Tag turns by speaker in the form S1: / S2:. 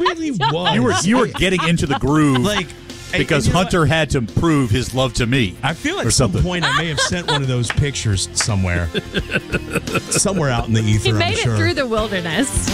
S1: really was.
S2: You were getting into the groove, because
S1: and
S2: Hunter had to prove his love to me.
S1: I feel like
S2: or
S1: at some
S2: something.
S1: point I may have sent one of those pictures somewhere out in the ether.
S3: He made
S1: I'm
S3: it
S1: sure.
S3: through the wilderness.